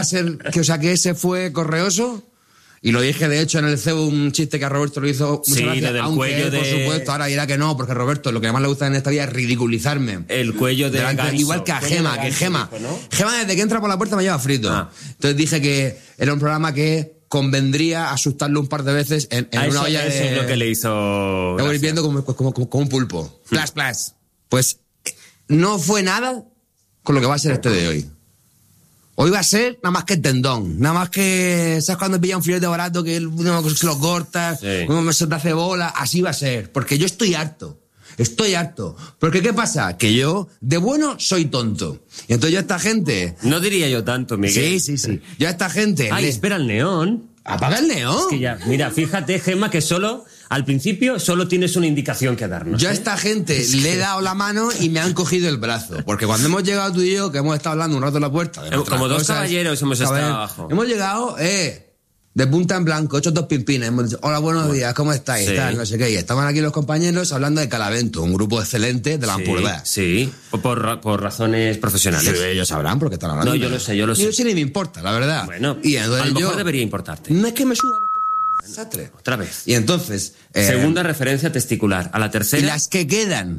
ser, que ese fue correoso. Y lo dije, de hecho, en el CEU, un chiste que a Roberto lo hizo muchas gracias, del aunque cuello por supuesto, ahora dirá que no, porque Roberto, lo que más le gusta en esta vida es ridiculizarme. El cuello de ganso. Igual que a Gema, Gema, ¿no? Gema desde que entra por la puerta me lleva frito. Entonces dije que era un programa que convendría asustarlo un par de veces en una olla de... Eso es lo que le hizo... Voy viendo como un pulpo. Plas, plas. Pues no fue nada con lo que va a ser este de hoy. Hoy va a ser nada más que tendón, nada más que, ¿sabes cuando pilla un filete barato que uno se lo corta, uno se te hace bola? Así va a ser, porque yo estoy harto. Porque ¿qué pasa? Que yo, de bueno, soy tonto. Y entonces yo a esta gente... No diría yo tanto, Miguel. Sí. Yo a esta gente... espera el neón. ¿Apaga el neón? Es que ya, mira, fíjate, Gemma, que al principio solo tienes una indicación que darnos. Yo a esta gente le he dado la mano y me han cogido el brazo. Porque cuando hemos llegado tú y yo, que hemos estado hablando un rato en la puerta... Como dos caballeros hemos estado abajo. Hemos llegado, de punta en blanco, hechos dos pimpines. Hemos dicho, hola, buenos días, ¿cómo estáis? Sí. Tal, no sé qué. Y estaban aquí los compañeros hablando de Calavento, un grupo excelente de la Ampurdá. Sí, por razones profesionales. Sí, ellos sabrán porque están hablando. No, yo lo sé. Yo sí ni me importa, la verdad. Bueno, y entonces a lo mejor debería importarte. No es que me suda la desastre. Otra vez. Y entonces... segunda referencia testicular. A la tercera... Y las que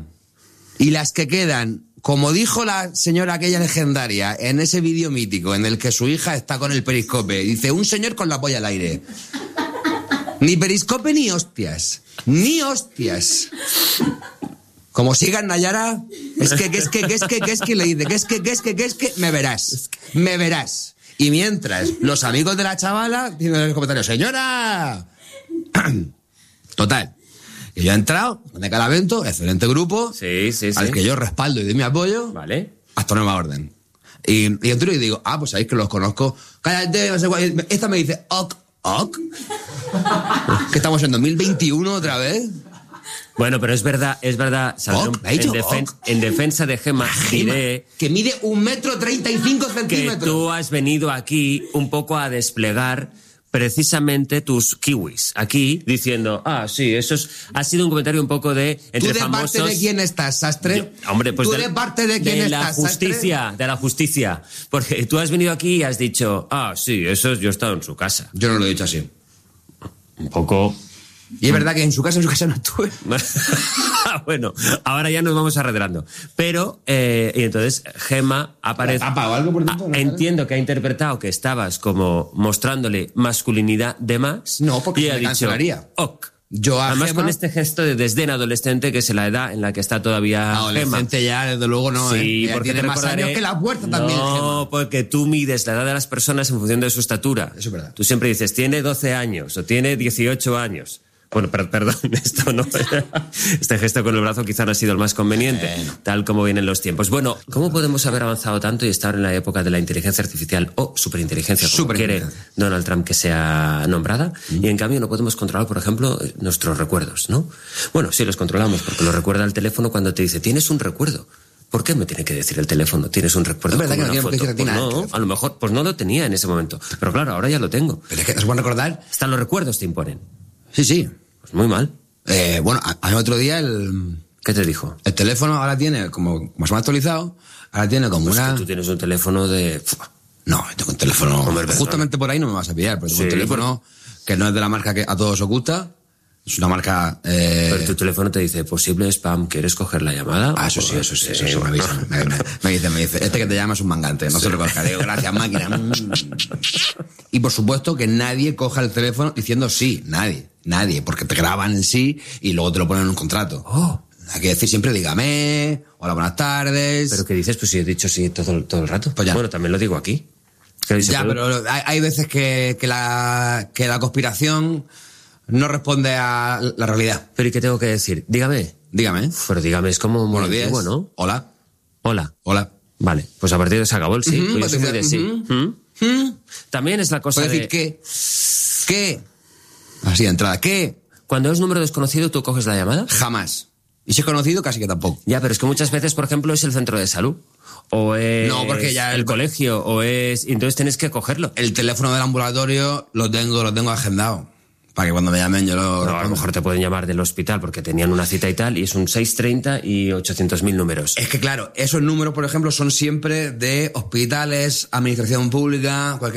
quedan... Como dijo la señora aquella legendaria en ese vídeo mítico en el que su hija está con el periscope, dice, un señor con la polla al aire. Ni periscope ni hostias. Ni hostias. Como sigan Nayara, es que le dice, que es que, me verás. Y mientras, los amigos de la chavala dicen en los comentarios, señora. Total. Que yo he entrado, de Calavento, excelente grupo, al que yo respaldo y doy mi apoyo, vale, hasta nueva orden. Y entro y digo, pues sabéis que los conozco. Cállate, no sé cuál. Esta me dice, ok. Que estamos en 2021 otra vez. Bueno, pero es verdad, Salomón, en defensa de Gemma, diré... Que mide 1,35 m. Que tú has venido aquí un poco a desplegar... precisamente tus kiwis aquí diciendo, sí, ha sido un comentario un poco de entre ¿Tú de famosos. Parte de quién estás, Sastre? Hombre, pues ¿Tú de parte de quién estás, de la justicia, porque tú has venido aquí y has dicho, sí, eso yo he estado en su casa. Yo no lo he dicho así. Un poco. Y es verdad que en su casa no estuve. Bueno, ahora ya nos vamos arredrando. Pero, y entonces Gemma aparece... algo por dentro, entiendo que ha interpretado que estabas como mostrándole masculinidad de más. No, porque y me cancelaría. Ok. Yo a Además Gemma, con este gesto de desdén adolescente, que es la edad en la que está todavía adolescente Gemma. Ya, desde luego no. Sí, porque tiene más años que la puerta también, No, Gemma. porque tú mides la edad de las personas en función de su estatura. Eso es verdad. Tú siempre dices, tiene 12 años o tiene 18 años. Bueno, perdón, esto no. Este gesto con el brazo quizá no ha sido el más conveniente, tal como vienen los tiempos. Bueno, ¿cómo podemos haber avanzado tanto y estar en la época de la inteligencia artificial o superinteligencia, como quiere Donald Trump que sea nombrada? Y en cambio no podemos controlar, por ejemplo, nuestros recuerdos, ¿no? Bueno, sí los controlamos, porque lo recuerda el teléfono cuando te dice, tienes un recuerdo. ¿Por qué me tiene que decir el teléfono? ¿Tienes un recuerdo? Es verdad que no foto? Pues no, a lo mejor pues no lo tenía en ese momento. Pero claro, ahora ya lo tengo. Pero es que no se puede recordar. Hasta los recuerdos te imponen. Sí. Pues muy mal. Bueno, a otro día ¿Qué te dijo? El teléfono ahora tiene, como más actualizado, ahora tiene como pues una... que tú tienes un teléfono de... No, tengo un teléfono... Hombre, justamente por ahí no me vas a pillar, pero tengo un teléfono que no es de la marca que a todos os gusta. Es una marca... Pero tu teléfono te dice, posible spam, ¿quieres coger la llamada? Eso sí, me avisan. Me dice, este que te llama es un mangante, no se lo coja. Digo, gracias, máquina. Y por supuesto que nadie coja el teléfono diciendo sí, nadie, porque te graban el sí y luego te lo ponen en un contrato. Hay que decir siempre, dígame, hola, buenas tardes. ¿Pero qué dices? Pues si he dicho sí todo el rato. Pues ya. Bueno, también lo digo aquí. Pero hay veces que la conspiración no responde a la realidad. ¿Pero y qué tengo que decir? Dígame. Pero dígame, es como buenos días, antiguo, ¿no? Hola. Vale, pues a partir de se acabó el sí. Pues yo soy muy de sí. También es la cosa de... decir ¿qué? Así de entrada, ¿qué? Cuando es número desconocido, ¿tú coges la llamada? Jamás. Y si es conocido, casi que tampoco. Ya, pero es que muchas veces, por ejemplo, es el centro de salud. O es porque ya el colegio, o es... Y entonces tienes que cogerlo. El teléfono del ambulatorio lo tengo agendado. Para que cuando me llamen yo lo... No, a lo mejor te pueden llamar del hospital porque tenían una cita y tal, y es un 630 y 800.000 números. Es que claro, esos números, por ejemplo, son siempre de hospitales, administración pública, cualquier